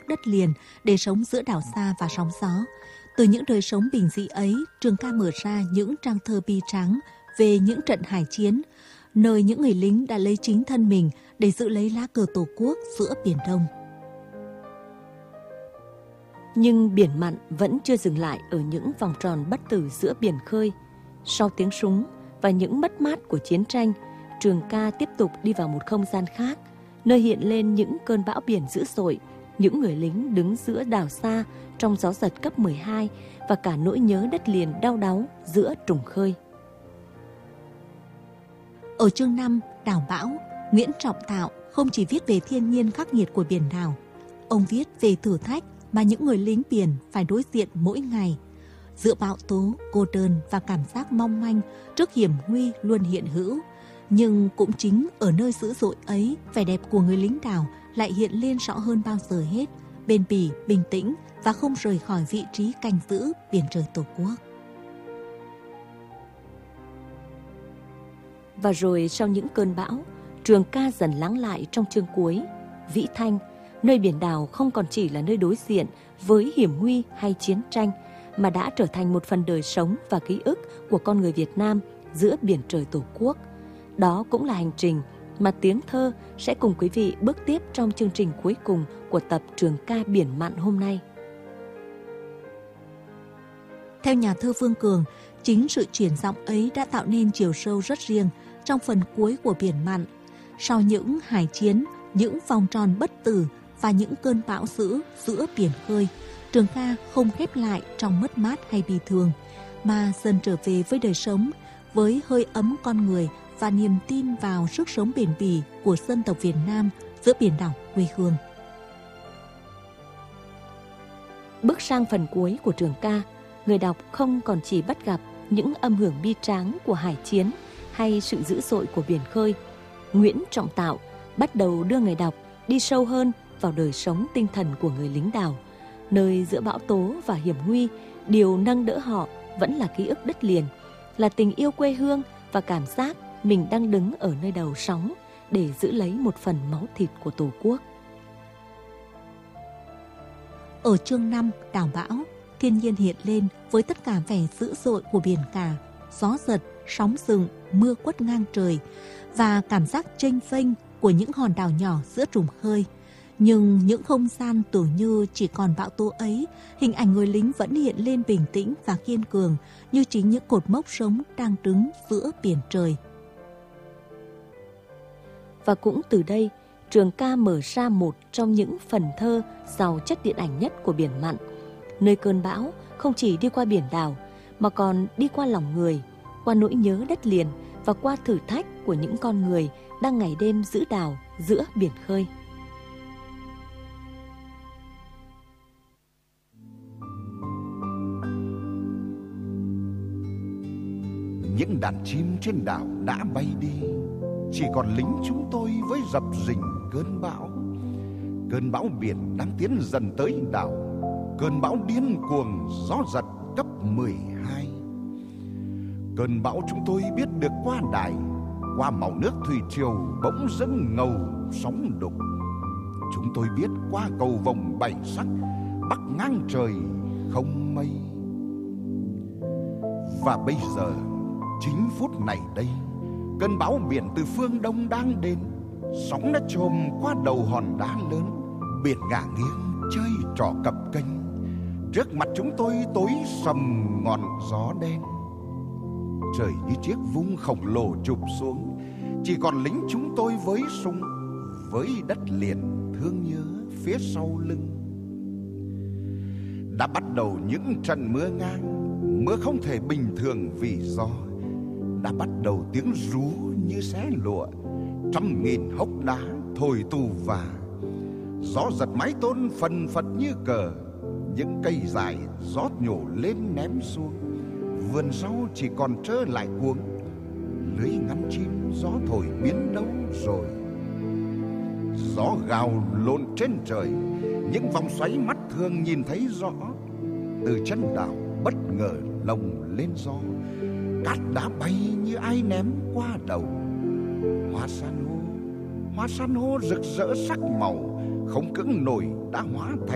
đất liền để sống giữa đảo xa và sóng gió. Từ những đời sống bình dị ấy, Trường ca mở ra những trang thơ bi tráng về những trận hải chiến, nơi những người lính đã lấy chính thân mình để giữ lấy lá cờ Tổ quốc giữa Biển Đông. Nhưng biển mặn vẫn chưa dừng lại ở những vòng tròn bất tử giữa biển khơi. Sau tiếng súng và những mất mát của chiến tranh, Trường ca tiếp tục đi vào một không gian khác, nơi hiện lên những cơn bão biển dữ dội, những người lính đứng giữa đảo xa trong gió giật cấp 12 và cả nỗi nhớ đất liền đau đáu giữa trùng khơi. Ở chương 5, Đảo Bão, Nguyễn Trọng Tạo không chỉ viết về thiên nhiên khắc nghiệt của biển đảo, ông viết về thử thách mà những người lính biển phải đối diện mỗi ngày. Giữa bão tố, cô đơn và cảm giác mong manh trước hiểm nguy luôn hiện hữu. Nhưng cũng chính ở nơi dữ dội ấy, vẻ đẹp của người lính đảo lại hiện lên rõ hơn bao giờ hết, bền bỉ, bình tĩnh và không rời khỏi vị trí canh giữ biển trời Tổ quốc. Và rồi sau những cơn bão, Trường ca dần lắng lại trong chương cuối, Vĩ Thanh, nơi biển đảo không còn chỉ là nơi đối diện với hiểm nguy hay chiến tranh, mà đã trở thành một phần đời sống và ký ức của con người Việt Nam giữa biển trời Tổ quốc. Đó cũng là hành trình mà Tiếng Thơ sẽ cùng quý vị bước tiếp trong chương trình cuối cùng của tập Trường ca biển mặn hôm nay. Theo nhà thơ Vương Cường, chính sự chuyển giọng ấy đã tạo nên chiều sâu rất riêng trong phần cuối của Biển Mặn. Sau những hải chiến, những vòng tròn bất tử và những cơn bão dữ giữa biển khơi, Trường ca không khép lại trong mất mát hay bi thương, mà dần trở về với đời sống, với hơi ấm con người và niềm tin vào sức sống bền bỉ của dân tộc Việt Nam giữa biển đảo quê hương. Bước sang phần cuối của Trường ca, người đọc không còn chỉ bắt gặp những âm hưởng bi tráng của hải chiến hay sự dữ dội của biển khơi. Nguyễn Trọng Tạo bắt đầu đưa người đọc đi sâu hơn vào đời sống tinh thần của người lính đảo, nơi giữa bão tố và hiểm nguy, điều nâng đỡ họ vẫn là ký ức đất liền, là tình yêu quê hương và cảm giác mình đang đứng ở nơi đầu sóng để giữ lấy một phần máu thịt của Tổ quốc. Ở chương 5, Đảo Bão, thiên nhiên hiện lên với tất cả vẻ dữ dội của biển cả, gió giật, sóng dừng, mưa quất ngang trời và cảm giác chênh vênh của những hòn đảo nhỏ giữa trùng khơi. Nhưng những không gian tưởng như chỉ còn bão tố ấy, hình ảnh người lính vẫn hiện lên bình tĩnh và kiên cường như chính những cột mốc sống đang đứng giữa biển trời. Và cũng từ đây, Trường ca mở ra một trong những phần thơ giàu chất điện ảnh nhất của biển mặn, nơi cơn bão không chỉ đi qua biển đảo mà còn đi qua lòng người, qua nỗi nhớ đất liền và qua thử thách của những con người đang ngày đêm giữ đảo giữa biển khơi. Những đàn chim trên đảo đã bay đi, chỉ còn lính chúng tôi với dập dình cơn bão. Cơn bão biển đang tiến dần tới đảo, cơn bão điên cuồng gió giật cấp 12. Cơn bão chúng tôi biết được qua đài, qua màu nước thủy triều bỗng dưng ngầu sóng đục. Chúng tôi biết qua cầu vồng 7 sắc, bắc ngang trời không mây. Và bây giờ, chính phút này đây, cơn bão biển từ phương đông đang đến. Sóng đã chồm qua đầu hòn đá lớn, biển ngả nghiêng chơi trò cập kênh. Trước mặt chúng tôi tối sầm ngọn gió đen. Trời như chiếc vung khổng lồ chụp xuống, chỉ còn lính chúng tôi với súng, với đất liền thương nhớ phía sau lưng. Đã bắt đầu những trận mưa ngang, mưa không thể bình thường vì gió. Đã bắt đầu tiếng rú như xé lụa, trăm nghìn hốc đá thổi tù và. Gió giật mái tôn phần phật như cờ, những cây dài gió nhổ lên ném xuống. Vườn rau chỉ còn trơ lại cuống, lưới ngắm chim gió thổi biến đâu rồi. Gió gào lộn trên trời, những vòng xoáy mắt thường nhìn thấy rõ. Từ chân đảo bất ngờ lồng lên gió, cát đá bay như ai ném qua đầu. Hoa san hô rực rỡ sắc màu, không cưỡng nổi đã hóa thành